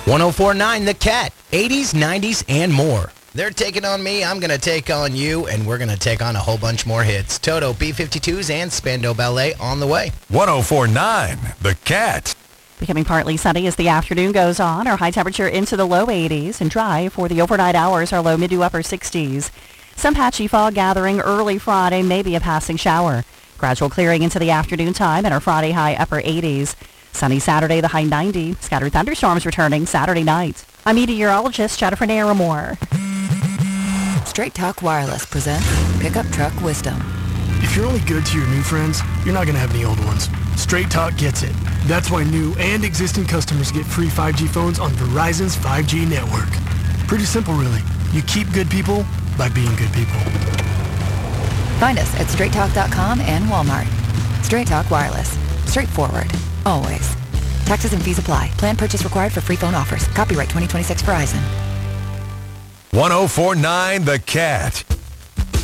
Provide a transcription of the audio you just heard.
1049 The Cat, 80s, 90s, and more. They're taking on me, I'm going to take on you, and we're going to take on a whole bunch more hits. Toto, B-52s, and Spandau Ballet on the way. 1049 The Cat. Becoming partly sunny as the afternoon goes on. Our high temperature into the low 80s and dry for the overnight hours. Our low mid to upper 60s. Some patchy fog gathering early Friday, maybe a passing shower. Gradual clearing into the afternoon time and our Friday high upper 80s. Sunny Saturday, the high 90. Scattered thunderstorms returning Saturday night. I'm meteorologist Jennifer Naramore. Straight Talk Wireless presents Pickup Truck Wisdom. If you're only good to your new friends, you're not going to have any old ones. Straight Talk gets it. That's why new and existing customers get free 5G phones on Verizon's 5G network. Pretty simple, really. You keep good people by being good people. Find us at straighttalk.com and Walmart. Straight Talk Wireless. Straightforward. Always. Taxes and fees apply. Plan purchase required for free phone offers. Copyright 2026 Verizon. 1049 The Cat.